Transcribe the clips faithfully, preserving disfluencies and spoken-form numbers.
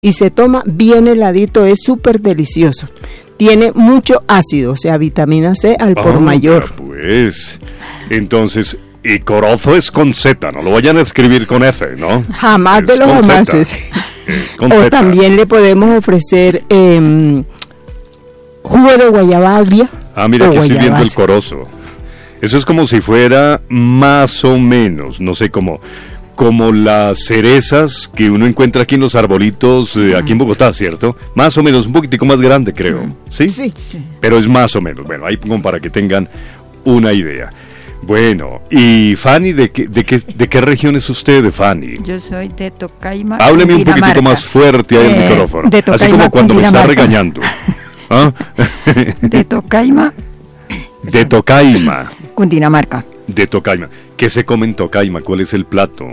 y se toma bien heladito, es súper delicioso. Tiene mucho ácido, o sea, vitamina C al por oh, mayor. Pues, entonces, y corozo es con Z, no lo vayan a escribir con F, ¿no? Jamás es de los jamases. O Z. también le podemos ofrecer eh, jugo de guayaba agria. Ah, mira, aquí estoy viendo el guayabas. corozo. Eso es como si fuera más o menos, no sé cómo, como las cerezas que uno encuentra aquí en los arbolitos, eh, aquí en Bogotá, ¿cierto? Más o menos, un poquitico más grande, creo. ¿Sí? Sí. Pero es más o menos, bueno, ahí como para que tengan una idea. Bueno, y Fanny, ¿de qué, de qué, de qué región es usted, Fanny? Yo soy de Tocaima. Hábleme un poquitico Cundinamarca. más fuerte ahí Eh, el micrófono, de así Tocaima, como cuando me está Cundinamarca. regañando. ¿Ah? De Tocaima, De Tocaima. Cundinamarca. De Tocaima. ¿Qué se come en Tocaima? ¿Cuál es el plato?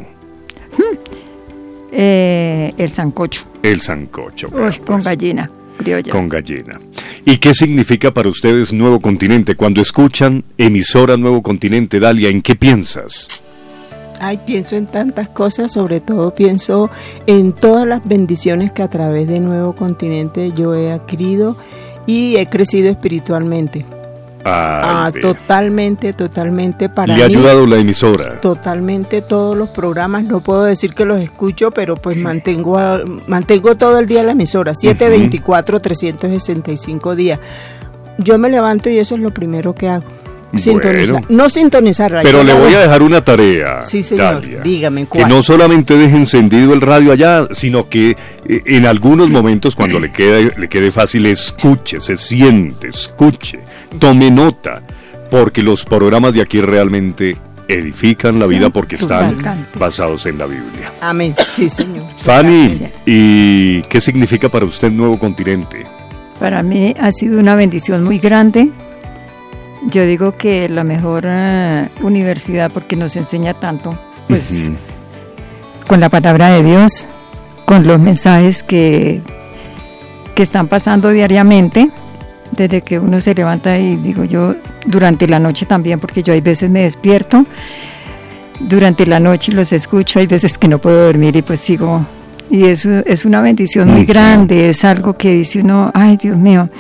Eh, el sancocho. El sancocho. Uy, bueno, con pues, gallina criolla. con gallina. ¿Y qué significa para ustedes Nuevo Continente? Cuando escuchan emisora Nuevo Continente, Dalia, ¿en qué piensas? Ay, pienso en tantas cosas, sobre todo pienso en todas las bendiciones que a través de Nuevo Continente yo he adquirido y he crecido espiritualmente. Ah, Ay, ve. totalmente, totalmente para ¿Le ha mí. ayudado la emisora? Totalmente todos los programas, no puedo decir que los escucho, pero pues mantengo a- mantengo todo el día la emisora, siete veinticuatro, trescientos sesenta y cinco días. Yo me levanto y eso es lo primero que hago. Sintonizar, Bueno. no sintonizarla. Pero yo le la voy dejo. a dejar una tarea, Sí, señor, Dalia. dígame, Que ¿cuál? no solamente deje encendido el radio allá, sino que eh, en algunos momentos, cuando le quede, le quede fácil, escuche, se siente, escuche, tome nota, porque los programas de aquí realmente edifican la Sí, vida porque están totalmente. basados en la Biblia. Amén, sí, señor. Fanny, Sí. ¿y qué significa para usted Nuevo Continente? Para mí ha sido una bendición muy grande. Yo digo que la mejor eh, universidad porque nos enseña tanto, pues Ujú. con la palabra de Dios, con los mensajes que, que están pasando diariamente, desde que uno se levanta y digo yo, durante la noche también, porque yo hay veces me despierto, durante la noche los escucho, hay veces que no puedo dormir y pues sigo, y eso es una bendición muy Ujú. grande, es algo que dice uno, ay Dios mío.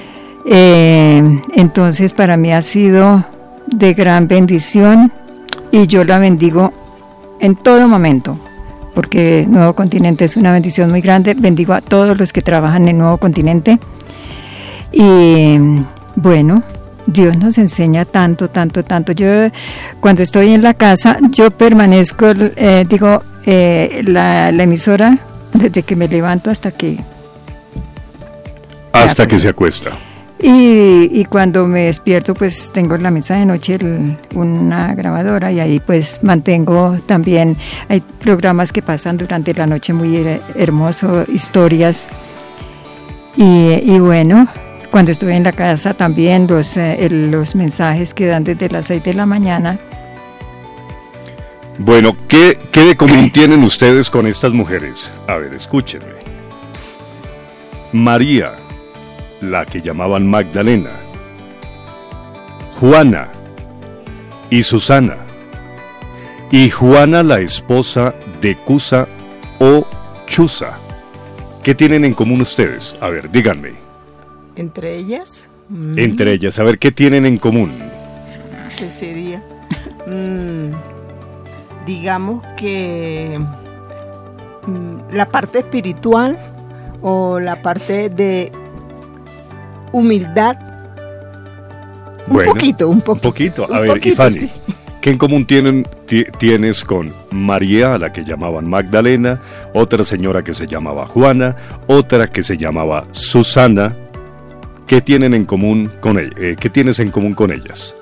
Eh, entonces para mí ha sido de gran bendición y yo la bendigo en todo momento, porque Nuevo Continente es una bendición muy grande. Bendigo a todos los que trabajan en Nuevo Continente y bueno, Dios nos enseña tanto, tanto, tanto. Yo cuando estoy en la casa, yo permanezco, eh, digo, eh, la, la emisora desde que me levanto hasta que... Hasta Ya, que se acuesta. Y, y cuando me despierto, pues tengo en la mesa de noche el- una grabadora y ahí pues mantengo también, hay programas que pasan durante la noche muy her- hermoso, historias. Y, y bueno, cuando estoy en la casa también los, eh, el- los mensajes que dan desde las seis de la mañana. Bueno, ¿qué, qué de común tienen ustedes con estas mujeres? A ver, escúchenme. María, la que llamaban Magdalena, Juana y Susana, y Juana la esposa de Cusa o Chuza. ¿Qué tienen en común ustedes? A ver, díganme. Entre ellas, mm, Entre ellas, a ver, ¿qué tienen en común? ¿qué sería? Mm, digamos que mm, la parte espiritual o la parte de humildad. Un Bueno, poquito, un poquito. Un poquito. A un ver, y poquito, Fanny, sí. ¿qué en común tienen, ti- tienes con María, a la que llamaban Magdalena, otra señora que se llamaba Juana, otra que se llamaba Susana? ¿Qué tienen en común con ella? Eh, ¿Qué tienes en común con ellas?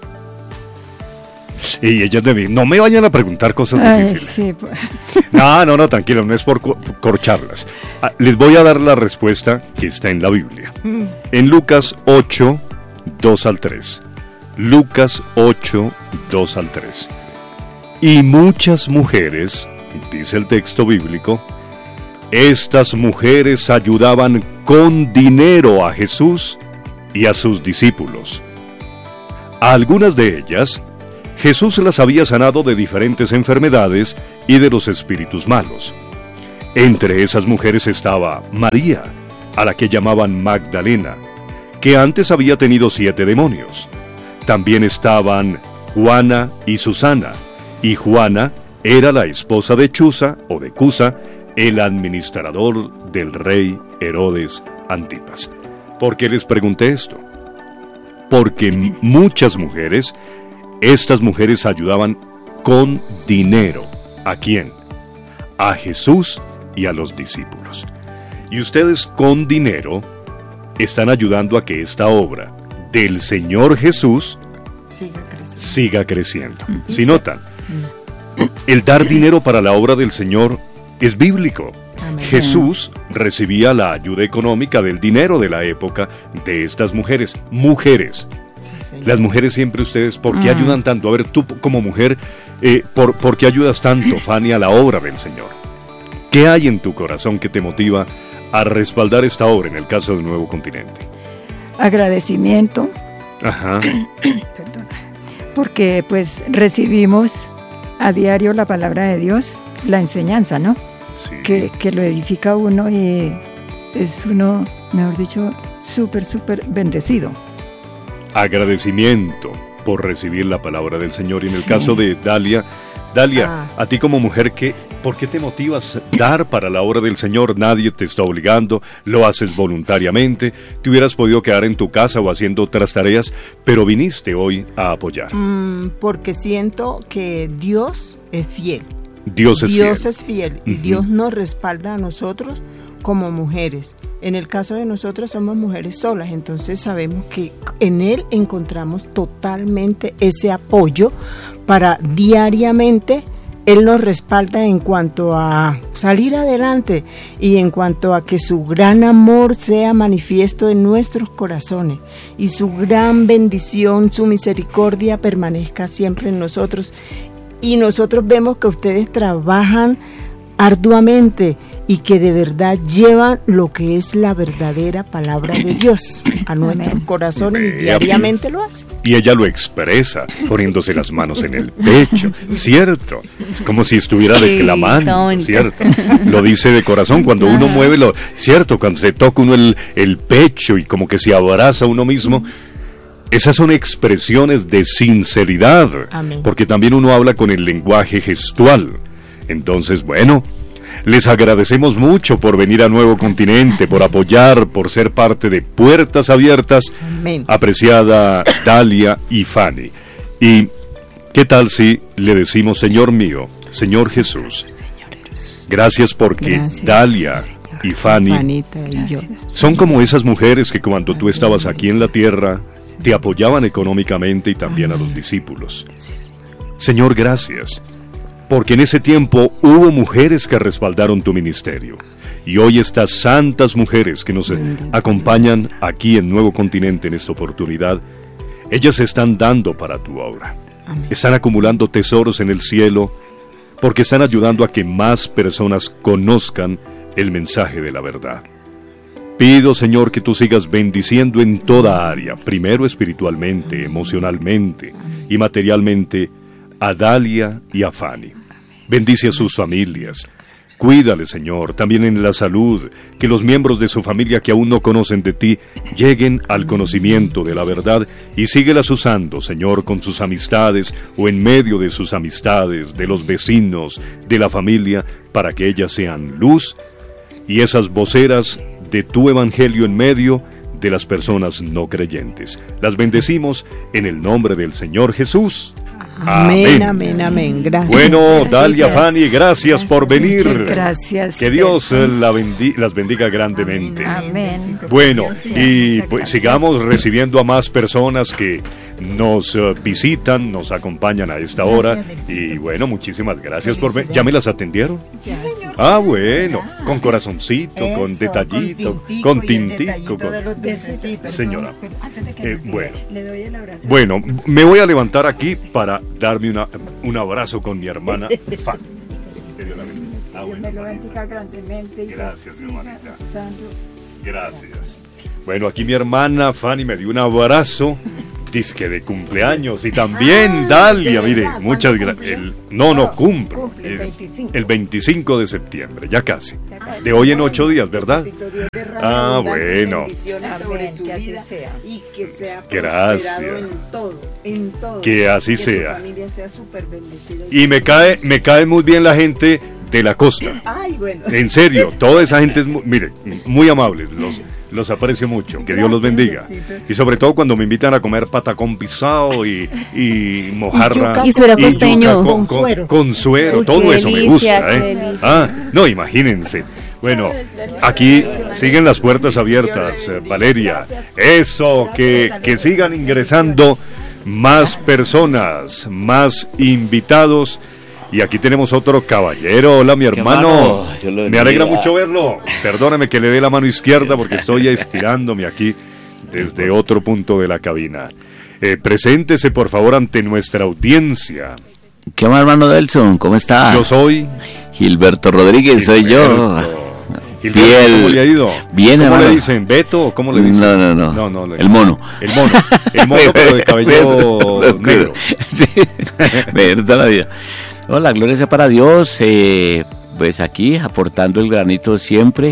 Y ellas de mí, no me vayan a preguntar cosas Ay, difíciles. sí, pues, No, no, no, tranquilo, no es por co- corcharlas. Ah, les voy a dar la respuesta que está en la Biblia. Mm, En Lucas ocho, dos al tres. Lucas ocho, dos al tres. Y muchas mujeres, dice el texto bíblico, estas mujeres ayudaban con dinero a Jesús y a sus discípulos. A algunas de ellas, Jesús las había sanado de diferentes enfermedades y de los espíritus malos. Entre esas mujeres estaba María, a la que llamaban Magdalena, que antes había tenido siete demonios. También estaban Juana y Susana, y Juana era la esposa de Chuza o de Cusa, el administrador del rey Herodes Antipas. ¿Por qué les pregunté esto? Porque muchas mujeres, estas mujeres ayudaban con dinero. ¿A quién? A Jesús y a los discípulos. Y ustedes con dinero están ayudando a que esta obra del Señor Jesús siga creciendo. Siga creciendo. ¿Sí notan? El dar dinero para la obra del Señor es bíblico. Amén. Jesús recibía la ayuda económica del dinero de la época de estas mujeres. Mujeres. Sí, señor. Las mujeres siempre ustedes, ¿por qué Ah. ayudan tanto? A ver, tú como mujer, eh, ¿por, ¿por qué ayudas tanto, Fanny, a la obra del Señor? ¿Qué hay en tu corazón que te motiva a respaldar esta obra en el caso del Nuevo Continente? Agradecimiento, Ajá. perdona, porque pues recibimos a diario la palabra de Dios, la enseñanza, ¿no? Sí. Que, que lo edifica uno y es uno, mejor dicho, súper, súper bendecido. Agradecimiento por recibir la palabra del Señor. Y en el Sí. caso de Dalia, Dalia, Ah. a ti como mujer, ¿qué, ¿por qué te motivas a dar para la obra del Señor? Nadie te está obligando, lo haces voluntariamente. Te hubieras podido quedar en tu casa o haciendo otras tareas, pero viniste hoy a apoyar. Mm, porque siento que Dios es fiel. Dios es Dios fiel. es fiel y Ujú. Dios nos respalda a nosotros como mujeres. En el caso de nosotros somos mujeres solas, entonces sabemos que en Él encontramos totalmente ese apoyo para diariamente. Él nos respalda en cuanto a salir adelante y en cuanto a que su gran amor sea manifiesto en nuestros corazones y su gran bendición, su misericordia permanezca siempre en nosotros. Y nosotros vemos que ustedes trabajan arduamente y que de verdad llevan lo que es la verdadera palabra de Dios a nuestros Amén. corazones y Vea, diariamente lo hacen. Y ella lo expresa, poniéndose las manos en el pecho, ¿cierto? Es como si estuviera Sí, declamando, está bonito. ¿cierto? Lo dice de corazón, cuando uno mueve lo, ¿cierto? Cuando se toca uno el, el pecho y como que se abraza a uno mismo. Esas son expresiones de sinceridad, Amén. porque también uno habla con el lenguaje gestual. Entonces, bueno, les agradecemos mucho por venir a Nuevo Continente, por apoyar, por ser parte de Puertas Abiertas, Amén. apreciada Dalia y Fanny. ¿Y qué tal si le decimos, Señor mío, Señor Jesús, gracias porque Gracias, Dalia Señor. y Fanny Juanita y yo. Gracias. son como esas mujeres que cuando tú estabas aquí en la tierra te apoyaban económicamente y también a los discípulos. Señor, gracias, porque en ese tiempo hubo mujeres que respaldaron tu ministerio. Y hoy estas santas mujeres que nos eh, acompañan aquí en Nuevo Continente en esta oportunidad, ellas están dando para tu obra. Amén. Están acumulando tesoros en el cielo porque están ayudando a que más personas conozcan el mensaje de la verdad. Pido, Señor, que tú sigas bendiciendo en toda área, primero espiritualmente, emocionalmente y materialmente, a Dalia y a Fanny. Bendice a sus familias. Cuídale, Señor, también en la salud, que los miembros de su familia que aún no conocen de ti lleguen al conocimiento de la verdad y síguelas usando, Señor, con sus amistades o en medio de sus amistades, de los vecinos, de la familia, para que ellas sean luz y esas voceras de tu evangelio en medio de las personas no creyentes. Las bendecimos en el nombre del Señor Jesús. Amén, amén, amén. Gracias. Bueno, Gracias. Dalia, Fanny, gracias por venir. Muchas gracias. Que Dios eh, la bendi- las bendiga grandemente. Amén. Bueno, Gracias, y muchas pues gracias. sigamos recibiendo a más personas que nos eh, visitan, nos acompañan a esta hora. Y bueno, muchísimas gracias por venir. ¿Ya me las atendieron? Ah, bueno, con corazoncito, con Eso, detallito, tintico con y el tintico. detallito con- de los dulcecitos. Señora, Pero antes de que eh, nos diga, bueno. le doy el abrazo. Bueno, me voy a levantar aquí para darme una, un abrazo con mi hermana Fanny. Que Dios la bendiga. Ah, Dios bueno, me lo hermanita. bendiga grandemente y Gracias, que mi siga hermanita. usando. Gracias. Bueno, aquí mi hermana Fanny me dio un abrazo disque de cumpleaños. Y también Dalia, mire, muchas gracias. No, no, cumple. El, el veinticinco de septiembre, ya casi. De hoy en ocho días, ¿verdad? Ah, bueno. Gracias. Que así sea. Y me cae, me cae muy bien la gente de la costa. Ay, bueno. En serio, toda esa gente es, muy, mire, muy amables, los, los aprecio mucho, que Dios los bendiga. Y sobre todo cuando me invitan a comer patacón pisado y, y mojarra. Y suero costeño. Con, con, con, con suero, Uy, todo eso delicia, me gusta. ¿eh? Ah, no, imagínense. Bueno, aquí siguen las puertas abiertas, eh, Valeria. Eso, que, que sigan ingresando más personas, más invitados. Y aquí tenemos otro caballero. Hola, mi hermano. Me alegra mucho verlo. Perdóname que le dé la mano izquierda porque estoy estirándome aquí desde otro punto de la cabina. Eh, preséntese, por favor, ante nuestra audiencia. ¿Qué más, hermano Delson? ¿Cómo está? Yo soy Gilberto Rodríguez, Gilberto. soy yo. Gilberto, Fiel. ¿Cómo le ha ido? Bien, ¿Cómo hermano? le dicen? ¿Beto o cómo le dicen? No, no, no. no, no le... El mono. El mono. El mono, pero de cabello negro. Sí, de toda la vida. No, la gloria sea para Dios, eh, pues aquí aportando el granito siempre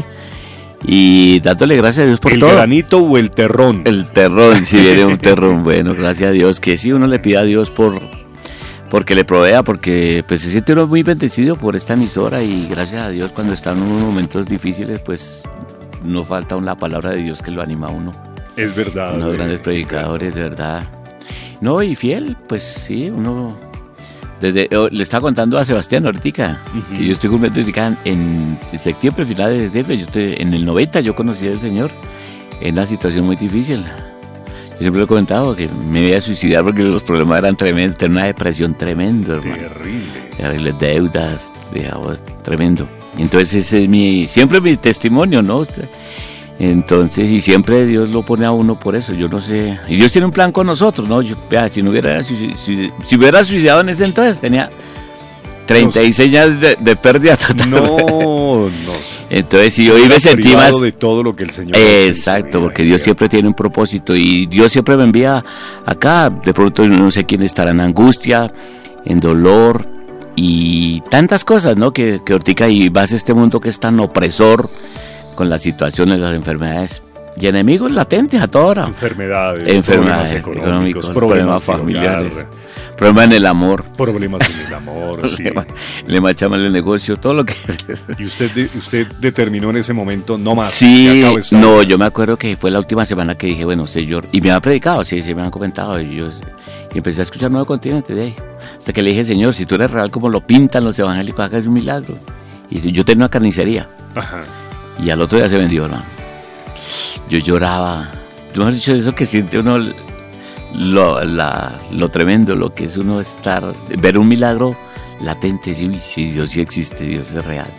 y dándole gracias a Dios por ¿El todo. ¿El granito o el terrón? El terrón, si viene un terrón, bueno, gracias a Dios, que sí, uno le pide a Dios por porque le provea, porque pues se siente uno muy bendecido por esta emisora y gracias a Dios cuando están en unos momentos difíciles, pues no falta una palabra de Dios que lo anima a uno. Es verdad. Unos grandes predicadores, de verdad. No, y fiel, pues sí, uno... Desde, oh, le estaba contando a Sebastián ahorita, uh-huh. que yo estoy cumpliendo en, en septiembre, finales de septiembre, yo estoy, en el noventa yo conocí al Señor en una situación muy difícil. Yo siempre lo he comentado, que me iba a suicidar porque los problemas eran tremendos, tenía una depresión tremenda, hermano. Terrible. Deudas, digamos, tremendo. Entonces ese es mi, siempre mi testimonio, ¿no? Entonces, y siempre Dios lo pone a uno por eso, yo no sé, y Dios tiene un plan con nosotros, ¿no? Yo, vea, si no hubiera, si, si, si hubiera suicidado en ese entonces, tenía treinta y seis años de, de pérdida total. No, no. Entonces, si hoy me sentí más... de todo lo que el Señor Exacto, porque Dios siempre tiene un propósito, y Dios siempre me envía acá, de pronto no sé quién estará en angustia, en dolor, y tantas cosas, ¿no? Que, que ahorita y vas a este mundo que es tan opresor, con las situaciones, las enfermedades y enemigos latentes a toda hora. Enfermedades, enfermedades problemas económicos, económicos problemas, problemas familiares, problemas en el amor. Problemas en el amor, sí. Le machamos el negocio, todo lo que... ¿Y usted usted determinó en ese momento no más? Sí, no, yo me acuerdo que fue la última semana que dije, bueno, Señor, y me han predicado, sí, sí me han comentado, y yo y empecé a escuchar Nuevo Continente de ahí, hasta que le dije, Señor, si tú eres real como lo pintan los evangélicos, hagas un milagro. Y yo tenía una carnicería. Ajá. Y al otro día se vendió, hermano. Yo lloraba. Tú me has dicho eso que siente uno lo, la, lo tremendo, lo que es uno estar, ver un milagro latente. Sí, sí, Dios sí existe, Dios es real.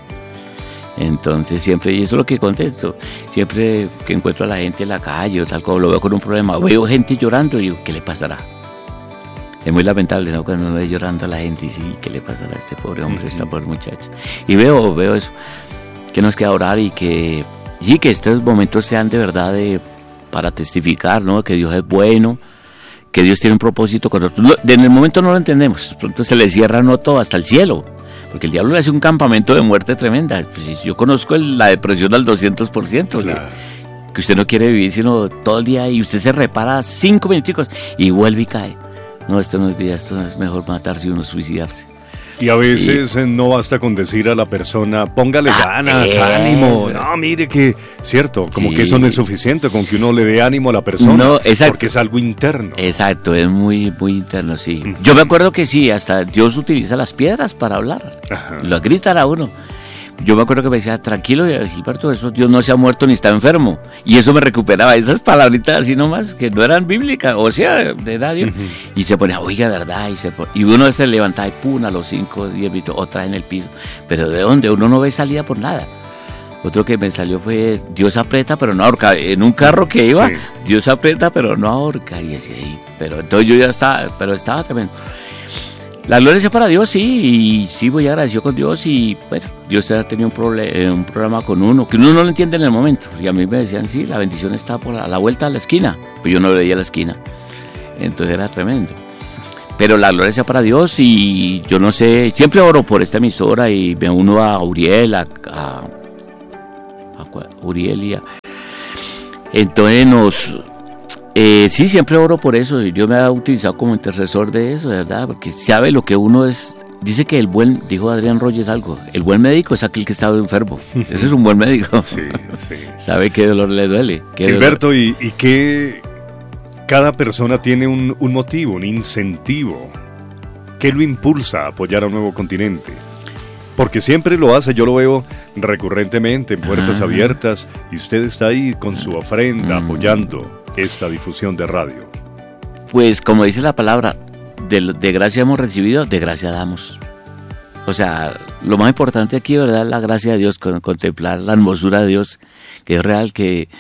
Entonces siempre, y eso es lo que contesto, siempre que encuentro a la gente en la calle o tal como lo veo con un problema, veo gente llorando y digo, ¿qué le pasará? Es muy lamentable, ¿no? Cuando uno ve llorando a la gente y sí, ¿qué le pasará a este pobre hombre, a esta pobre muchacha? Y veo, veo eso. Que nos queda orar y que, y que estos momentos sean de verdad de, para testificar, ¿no? Que Dios es bueno, que Dios tiene un propósito con nosotros. En el momento no lo entendemos, pronto se le cierra no todo hasta el cielo, porque el diablo le hace un campamento de muerte tremenda. Pues yo conozco el, la depresión al doscientos por ciento, claro. que, que usted no quiere vivir sino todo el día y usted se repara cinco minuticos y vuelve y cae. No, esto no es vida, esto no es mejor matarse y uno suicidarse. Y a veces y, no basta con decir a la persona, póngale ah, ganas, eso. ánimo. No, mire que, cierto, como sí. que eso no es suficiente, con que uno le dé ánimo a la persona, no, exacto. porque es algo interno. Exacto, es muy, muy interno, sí. Uh-huh. Yo me acuerdo que sí, hasta Dios utiliza las piedras para hablar, Ajá. lo gritan a uno. Yo me acuerdo que me decía, tranquilo, Gilberto, eso Dios no se ha muerto ni está enfermo. Y eso me recuperaba, esas palabritas así nomás, que no eran bíblicas, o sea, de radio. Uh-huh. Y se ponía, oiga, verdad, y, se pone, y uno se levantaba y pum, a los cinco, diez minutos, otra en el piso. Pero ¿de dónde? Uno no ve salida por nada. Otro que me salió fue, Dios aprieta pero no ahorca. En un carro que iba, sí. Dios aprieta pero no ahorca. Y así, pero entonces yo ya estaba, pero estaba tremendo. La gloria sea para Dios, sí, y sí voy agradecido con Dios y bueno, Dios ha tenido un, proble- un programa con uno, que uno no lo entiende en el momento, y a mí me decían, sí, la bendición está por la, a la vuelta de la esquina, pero yo no veía la esquina. entonces era tremendo. Pero la gloria sea para Dios y yo no sé, siempre oro por esta emisora y me uno a Uriel, a, a, a Uriel y a... Entonces nos... Eh, sí, siempre oro por eso y Dios me ha utilizado como intercesor de eso, de verdad, porque sabe lo que uno es... Dice que el buen, dijo Adrián Rogers algo, el buen médico es aquel que está enfermo. Ese es un buen médico. Sí, sí. Sabe qué dolor le duele. Qué Gilberto, dolor. y, y que cada persona tiene un, un motivo, un incentivo. ¿Qué lo impulsa a apoyar a Nuevo Continente? Porque siempre lo hace, yo lo veo recurrentemente en Puertas Ah. Abiertas y usted está ahí con su ofrenda Mm. apoyando esta difusión de radio. Pues como dice la palabra, de, de gracia hemos recibido, de gracia damos. O sea, lo más importante aquí, ¿verdad? La gracia de Dios, con, contemplar la hermosura de Dios, que es real, que,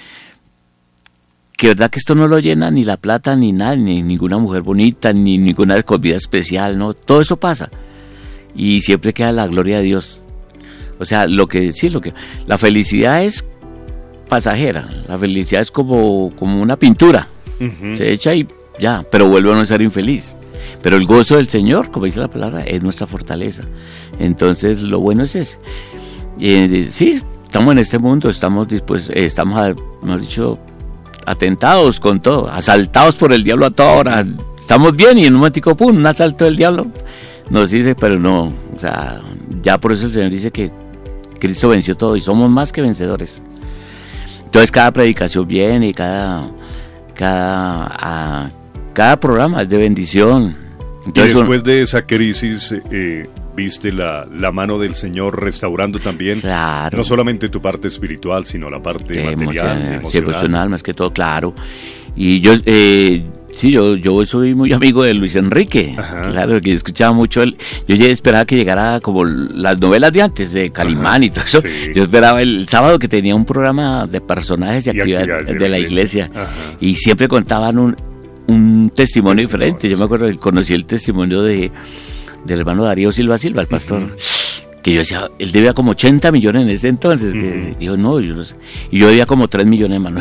que verdad que esto no lo llena ni la plata, ni nada, ni ninguna mujer bonita, ni ninguna comida especial, ¿no? Todo eso pasa. Y siempre queda la gloria de Dios. O sea, lo que sí, lo que la felicidad es pasajera, la felicidad es como, como una pintura. Uh-huh. Se echa y ya, pero vuelve a no ser infeliz. Pero el gozo del Señor, como dice la palabra, es nuestra fortaleza. Entonces, lo bueno es ese. Eh, sí, estamos en este mundo, estamos dispuestos, eh, estamos, a, hemos dicho, atentados con todo, asaltados por el diablo a toda hora. Estamos bien y en un momentico, pum, un asalto del diablo nos dice, pero no, o sea, ya por eso el Señor dice que Cristo venció todo y somos más que vencedores. Entonces, cada predicación viene y cada, cada, a, cada programa es de bendición. Entonces, y después de esa crisis, eh, viste la, la mano del Señor restaurando también, claro, no solamente tu parte espiritual, sino la parte eh, material, emocional, emocional. sí, emocional, más que todo, claro. Y yo, eh, sí, yo, yo soy muy amigo de Luis Enrique. Ajá. Claro, que escuchaba mucho él. Yo ya esperaba que llegara como las novelas de antes, de Calimán. Ajá, y todo eso. Sí. Yo esperaba el, el sábado que tenía un programa de personajes y, y actividades actividad de, de la iglesia. iglesia. Y siempre contaban un, un testimonio diferente. Yo me acuerdo que conocí el testimonio de del hermano Darío Silva Silva, el pastor. Uh-huh. Que yo decía, él debía como ochenta millones en ese entonces. Uh-huh. Que dijo, no, yo no sé. Y yo debía como tres millones, hermano.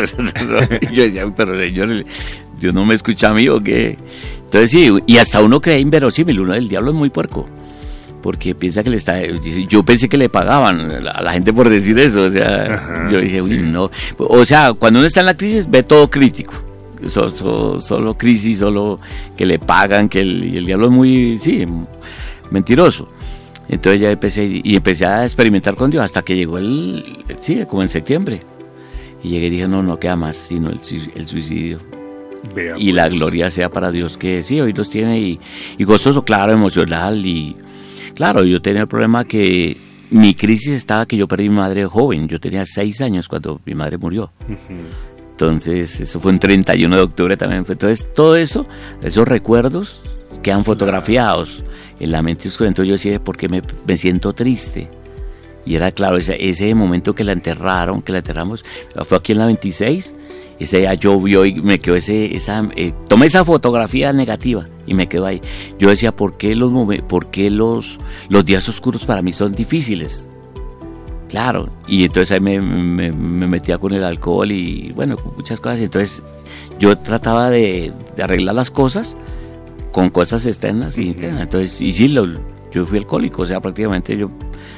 Y yo decía, pero señor, Dios no me escucha a mí o qué. Entonces sí, y hasta uno cree inverosímil, uno el diablo es muy puerco. Porque piensa que le está, yo pensé que le pagaban a la gente por decir eso, o sea, ajá, yo dije, uy, sí. no. O sea, cuando uno está en la crisis ve todo crítico. So, so, solo crisis, solo que le pagan, que el, y el diablo es muy, sí, mentiroso. Entonces ya empecé, y empecé a experimentar con Dios hasta que llegó el, sí, como en septiembre. Y llegué y dije, no, no queda más, sino el, el suicidio. Vea, y pues. La gloria sea para Dios que sí, hoy los tiene, y, y gozoso, claro, emocional, y claro, yo tenía el problema que mi crisis estaba que yo perdí a mi madre joven, yo tenía seis años cuando mi madre murió. Uh-huh. Entonces, eso fue en treinta y uno de octubre también. Fue. Entonces, todo eso, esos recuerdos quedan fotografiados en la mente oscura. Entonces yo decía, ¿por qué me, me siento triste? Y era claro, ese, ese momento que la enterraron, que la enterramos, fue aquí en la veintiséis, ese día llovió y me quedó ese, esa, eh, tomé esa fotografía negativa y me quedó ahí. Yo decía, ¿por qué los, por qué los, los días oscuros para mí son difíciles? Claro, y entonces ahí me, me, me metía con el alcohol y bueno, muchas cosas. Entonces yo trataba de, de arreglar las cosas con cosas externas y internas. Entonces, y sí, lo, yo fui alcohólico, o sea, prácticamente yo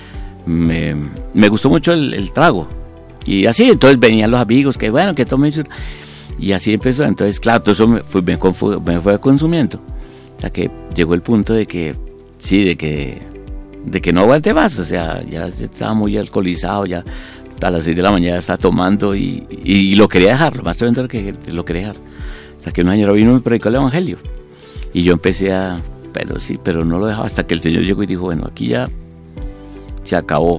me, me gustó mucho el, el trago. Y así, entonces venían los amigos que bueno, que tomen su... Y así empezó. Entonces, claro, todo eso me fue, me, me fue consumiendo. Hasta que llegó el punto de que, sí, de que... de que no aguante más, o sea, ya estaba muy alcoholizado, ya a las seis de la mañana estaba tomando y, y, y lo quería dejar, lo más tremendo que lo quería dejar. O sea, que una señora vino y me predicó el evangelio y yo empecé a, pero sí, pero no lo dejaba hasta que el Señor llegó y dijo, bueno, aquí ya se acabó.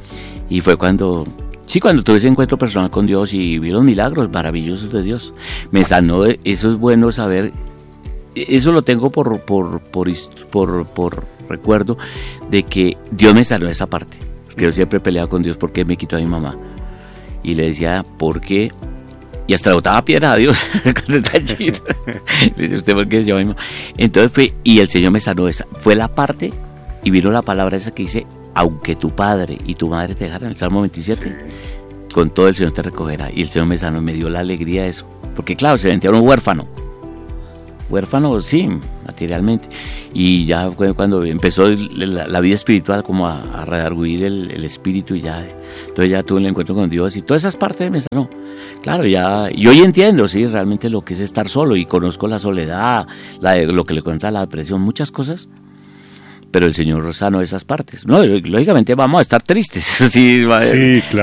Y fue cuando, sí, cuando tuve ese encuentro personal con Dios y vi los milagros maravillosos de Dios, me sanó, eso es bueno saber, eso lo tengo por, por, por, por, por recuerdo de que Dios me sanó esa parte, porque yo siempre peleaba con Dios porque me quitó a mi mamá y le decía ¿por qué? Y hasta le botaba piedra a Dios cuando está chido. Le dice usted por qué yo mismo. Entonces fue, y el Señor me sanó esa, fue la parte, y vino la palabra esa que dice aunque tu padre y tu madre te dejaran, el Salmo veintisiete, sí. Con todo el Señor te recogerá, y el Señor me sanó y me dio la alegría de eso, porque claro, se sentía un huérfano. huérfano, sí, materialmente. Y ya fue cuando empezó la, la vida espiritual como a, a redarguir el, el espíritu y ya, entonces ya tuve el encuentro con Dios y todas esas partes me sanó. Claro, ya, y hoy entiendo, sí, realmente lo que es estar solo y conozco la soledad, la, lo que le cuenta la depresión, muchas cosas. Pero el Señor sanó esas partes. No, lógicamente vamos a estar tristes. Sí, sí, claro.